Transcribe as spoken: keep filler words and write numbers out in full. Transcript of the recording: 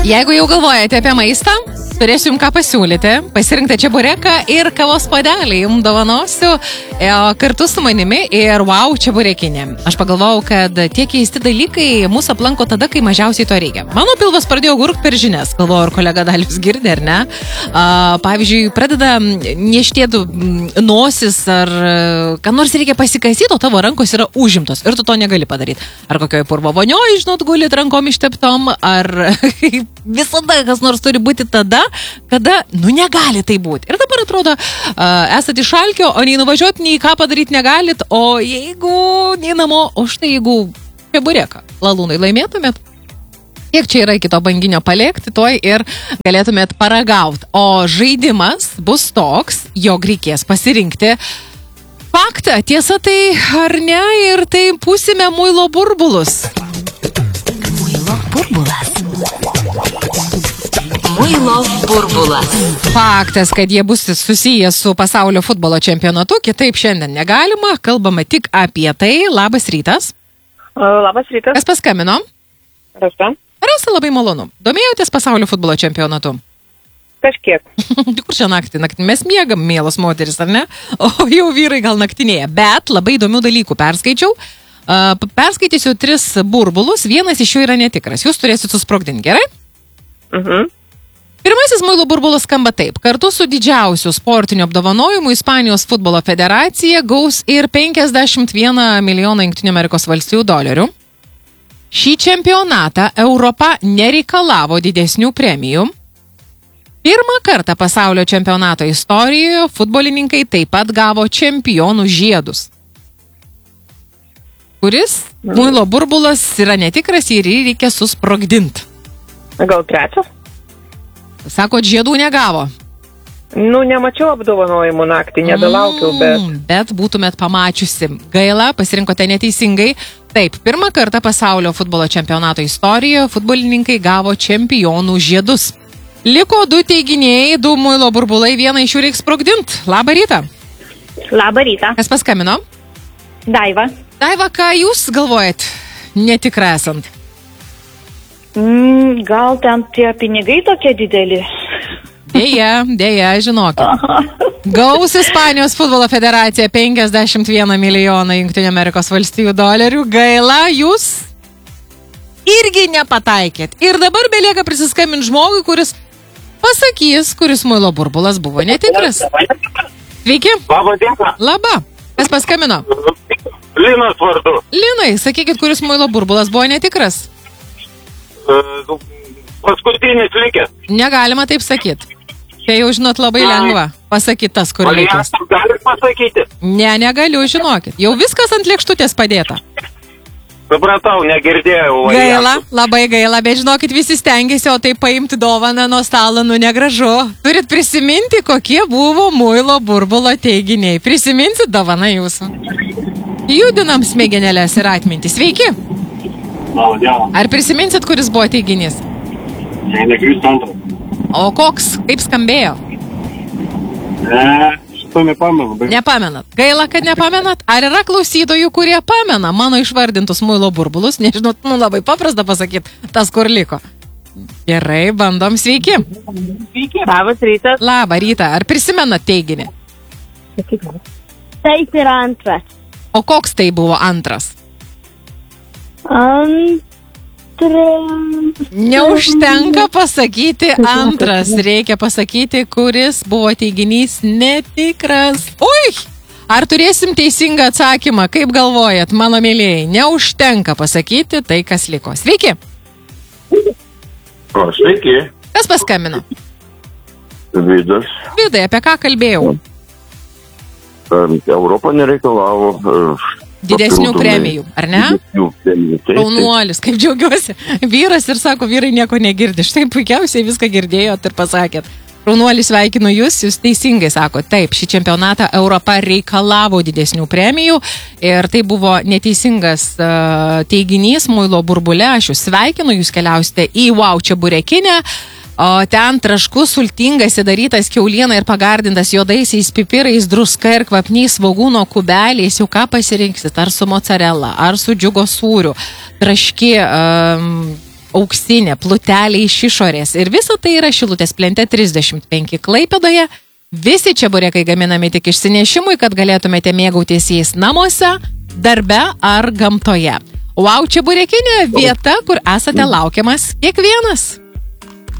Jeigu jau galvojate apie maistą, turėsiu jums ką pasiūlyti. Pasirinktą čebureką ir kavos padelį jums dovanosiu e, kartu su manimi ir wow čeburekinė. Aš pagalvojau, kad tie keisti dalykai mūsų aplanko tada, kai mažiausiai to reikia. Mano pilvas pradėjo gurkt per žinias, galvoju, ar kolega Dalius girdi, ar ne. A, pavyzdžiui, pradeda nieštėtų nosis, ar ką nors reikia pasikasyti, o tavo rankos yra užimtos ir tu to negali padaryti. Ar kokioje purvo vonioje, žinot, gulit rankom išteptom, ar visada kas nors turi būti tada, kada, nu, negali tai būti. Ir dabar atrodo, uh, esate iš šalkio, o nei nuvažiuoti, nei ką padaryti negalit, o jeigu nei namo, o štai jeigu čebureką lalūnai laimėtumėt, kiek čia yra iki to banginio palėkti, toj ir galėtumėt paragauti. O žaidimas bus toks, jog reikės pasirinkti faktą, tiesa tai ar ne, ir tai pusime muilo burbulus. Muilo burbulas. Muilo burbulas. Faktas, kad jie bus susijęs su pasaulio futbolo čempionatu, kitaip šiandien negalima, kalbame tik apie tai. Labas rytas. Labas rytas. Kas paskambino? Rasa. Rasa, labai malonu. Domėjotės pasaulio futbolo čempionatu? Kažkiek. Kur čia naktį? Naktį mes miegam, mielos moteris, ar ne? O jau vyrai gal naktinėje. Bet labai įdomių dalykų perskaičiau. Uh, perskaitysiu tris burbulus, vienas iš jų yra netikras. Jūs turėsit susprogdinti, gerai? Mhm. Pirmasis muilo burbulas skamba taip. Kartu su didžiausiu sportiniu apdovanojimu Ispanijos futbolo federacija gaus ir penkiasdešimt vieną milijoną Jungtinių Amerikos valstijų dolerių. Šį čempionatą Europa nereikalavo didesnių premijų. Pirmą kartą pasaulio čempionato istorijoje futbolininkai taip pat gavo čempionų žiedus. Kuris muilo burbulas yra netikras ir jį reikia susprogdinti. Gal trečias? Sakot, žiedų negavo. Nu, nemačiau apdovanojimų naktį, nebelaukiau, bet... Mm, bet būtumėt pamačiusi. Gaila, pasirinkote neteisingai. Taip, pirmą kartą pasaulio futbolo čempionato istorijoje futbolininkai gavo čempionų žiedus. Liko du teiginiai, du muilo burbulai, vieną iš jų reiks sprogdint. Labą rytą. Labą rytą. Kas paskambino? Daiva. Daiva, ką jūs galvojat, netikra esant? Mm, gal ten tie pinigai tokie dideli? Dėja, dėja, žinokit. Gaus Ispanijos futbolo federacija penkiasdešimt vieną milijoną Jungtinių Amerikos valstijų dolerių. Gaila, jūs irgi nepataikėt. Ir dabar belieka prisiskambinti žmogui, kuris pasakys, kuris muilo burbulas buvo netikras. Sveiki. Labą dieną. Labą. Kas paskambino? Linas vardu. Linai, sakykit, kuris muilo burbulas buvo netikras. Uh, paskutinis likęs. Negalima taip sakyti. Tai jau, žinot, labai lengva pasakyti tas, kur likęs. Galit pasakyti? Ne, negaliu, žinokit. Jau viskas ant lėkštutės padėta. Supratau, negirdėjau. Gaila, labai gaila, bet žinokit, visi stengiasi, o tai paimti dovaną nuo stalo, nu negražu. Turit prisiminti, kokie buvo muilo burbulo teiginiai. Prisiminsit, dovana jūsų. Judinam smegenėlės ir atmintį. Sveiki. Ar prisiminsit, kuris buvo teiginys? Ne, nekristu antrą. O koks? Kaip skambėjo? Ne, šito nepamenu. Bet... Nepamenat. Gaila, kad nepamenat. Ar yra klausytojų, kurie pamena mano išvardintus muilo burbulus? Nežinot, nu labai paprasta pasakyti, tas kur liko. Gerai, bandom. Sveiki. Sveiki. Labas rytas. Labą rytą. Ar prisimenat teiginį? Taip yra antras. O koks tai buvo antras? Antras. Neužtenka pasakyti antras. Reikia pasakyti, kuris buvo teiginys netikras. Ui! Ar turėsim teisingą atsakymą? Kaip galvojat, mano mėlėjai? Neužtenka pasakyti tai, kas liko. Sveiki! O, sveiki. Kas paskambino? Vidas. Vidai, apie ką kalbėjau? Europa nereikalavo... Didesnių premijų, ar ne? Didesnių premijų. Raunuolis, kaip džiaugiuosi. Vyras ir sako, vyrai nieko negirdi. Štai puikiausiai viską girdėjot ir pasakėt. Raunuolis, sveikinu jūs, jūs teisingai sako. Taip, šį čempionatą Europa reikalavo didesnių premijų ir tai buvo neteisingas uh, teiginys muilo burbule. Aš jūs sveikinu, jūs keliausite į wow čeburekinę. O ten traškus, sultingas, įdarytas kiauliena ir pagardintas juodaisiais pipirais, druska ir kvapniais svogūno kubeliais. Jau ką pasirinksit, ar su mozzarella, ar su džiugo sūriu. Traški, um, auksinė, plutelė iš išorės. Ir visa tai yra Šilutės plente trisdešimt penki Klaipėdoje. Visi čeburekai gaminami tik išsinešimui, kad galėtumėte mėgautis jais namuose, darbe ar gamtoje. Wow, čeburekinė vieta, kur esate laukiamas kiekvienas.